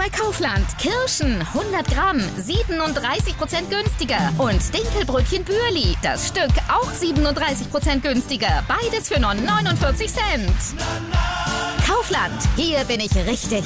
bei Kaufland. Kirschen 100 Gramm 37% günstiger. Und Dinkelbrötchen Bürli, das Stück auch 37% günstiger. Beides für nur 49 Cent. Kaufland, hier bin ich richtig.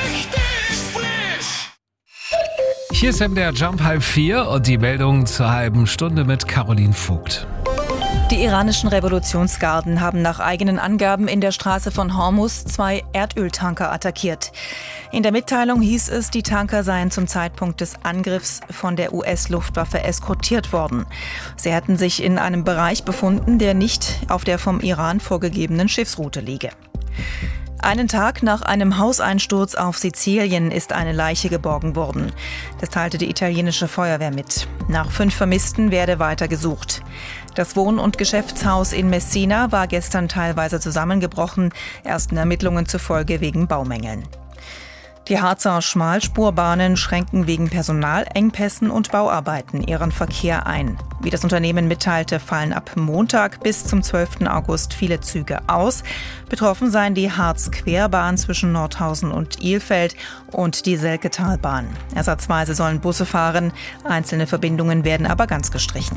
Hier ist MDR Jump 3:30 und die Meldung zur halben Stunde mit Caroline Vogt. Die iranischen Revolutionsgarden haben nach eigenen Angaben in der Straße von Hormuz 2 Erdöltanker attackiert. In der Mitteilung hieß es, die Tanker seien zum Zeitpunkt des Angriffs von der US-Luftwaffe eskortiert worden. Sie hätten sich in einem Bereich befunden, der nicht auf der vom Iran vorgegebenen Schiffsroute liege. Einen Tag nach einem Hauseinsturz auf Sizilien ist eine Leiche geborgen worden. Das teilte die italienische Feuerwehr mit. Nach 5 Vermissten werde weiter gesucht. Das Wohn- und Geschäftshaus in Messina war gestern teilweise zusammengebrochen, ersten Ermittlungen zufolge wegen Baumängeln. Die Harzer Schmalspurbahnen schränken wegen Personalengpässen und Bauarbeiten ihren Verkehr ein. Wie das Unternehmen mitteilte, fallen ab Montag bis zum 12. August viele Züge aus. Betroffen seien die Harz-Querbahn zwischen Nordhausen und Ilfeld und die Selketalbahn. Ersatzweise sollen Busse fahren, einzelne Verbindungen werden aber ganz gestrichen.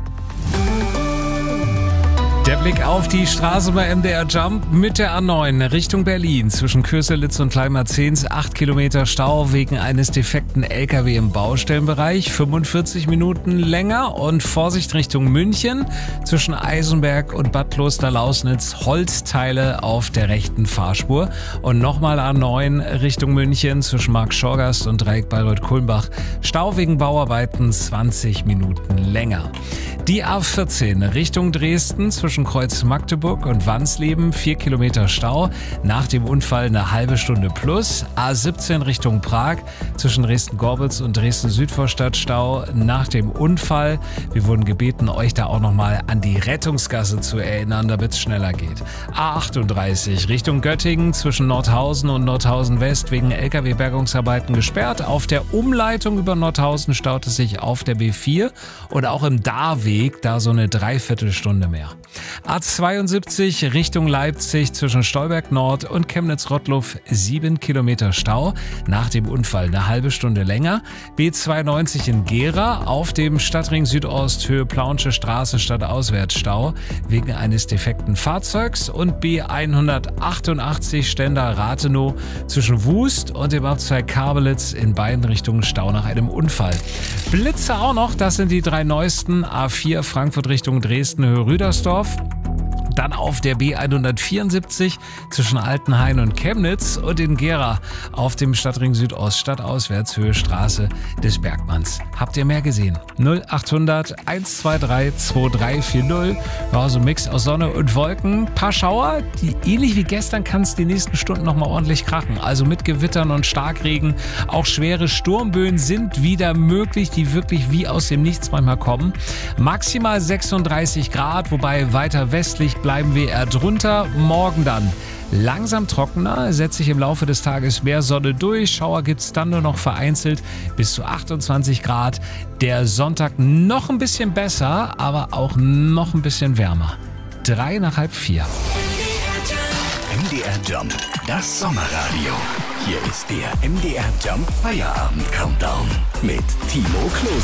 Der Blick auf die Straße bei MDR Jump mit der A9 Richtung Berlin. Zwischen Köselitz und Kleinmarzens 8 Kilometer Stau wegen eines defekten LKW im Baustellenbereich. 45 Minuten länger und Vorsicht Richtung München. Zwischen Eisenberg und Bad Klosterlausnitz Holzteile auf der rechten Fahrspur. Und nochmal A9 Richtung München zwischen Markt-Schorgast und Dreieck Bayreuth-Kulmbach. Stau wegen Bauarbeiten 20 Minuten länger. Die A14 Richtung Dresden zwischen Kreuz Magdeburg und Wansleben 4 Kilometer Stau. Nach dem Unfall eine halbe Stunde plus. A17 Richtung Prag zwischen Dresden-Gorbitz und Dresden-Südvorstadt Stau. Nach dem Unfall. Wir wurden gebeten, euch da auch nochmal an die Rettungsgasse zu erinnern, damit es schneller geht. A38 Richtung Göttingen zwischen Nordhausen und Nordhausen West wegen LKW-Bergungsarbeiten gesperrt. Auf der Umleitung über Nordhausen staut es sich auf der B4 und auch im Darweg da so eine Dreiviertelstunde mehr. A72 Richtung Leipzig zwischen Stolberg Nord und Chemnitz-Rottluff 7 Kilometer Stau. Nach dem Unfall eine halbe Stunde länger. B92 in Gera auf dem Stadtring Südost Höhe Plaunsche Straße stadtauswärts Stau wegen eines defekten Fahrzeugs. Und B188 Stendal-Rathenow zwischen Wust und dem Abzweig Kabelitz in beiden Richtungen Stau nach einem Unfall. Blitze auch noch, das sind die 3 neuesten. A4 Frankfurt Richtung Dresden Höhe Rüdersdorf. Dann auf der B174 zwischen Altenhain und Chemnitz und in Gera auf dem Stadtring Südost stadtauswärts Höhe Straße des Bergmanns. Habt ihr mehr gesehen? 0800 123 2340. Ja, so ein Mix aus Sonne und Wolken. Paar Schauer, die ähnlich wie gestern kann es die nächsten Stunden nochmal ordentlich krachen. Also mit Gewittern und Starkregen. Auch schwere Sturmböen sind wieder möglich, die wirklich wie aus dem Nichts manchmal kommen. Maximal 36 Grad, wobei weiter westlich bleiben wir eher drunter. Morgen dann langsam trockener, setzt sich im Laufe des Tages mehr Sonne durch. Schauer gibt es dann nur noch vereinzelt bis zu 28 Grad. Der Sonntag noch ein bisschen besser, aber auch noch ein bisschen wärmer. 3 nach halb 4. MDR Jump, das Sommerradio. Hier ist der MDR Jump Feierabend Countdown mit Timo Klose.